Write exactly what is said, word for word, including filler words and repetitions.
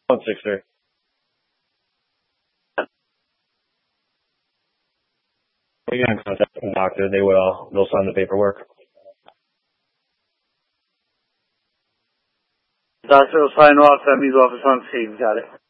One six three. We got in contact with the doctor. They would all they'll sign the paperwork. Doctor will sign off. That means office on scene. Got it.